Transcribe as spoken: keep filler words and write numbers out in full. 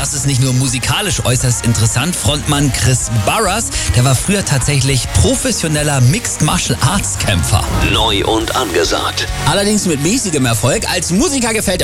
das ist nicht nur musikalisch äußerst interessant. Frontmann Chris Burrus, der war früher tatsächlich professioneller Mixed Martial Arts Kämpfer. Neu und angesagt. Allerdings mit mäßigem Erfolg. Als Musiker gefällt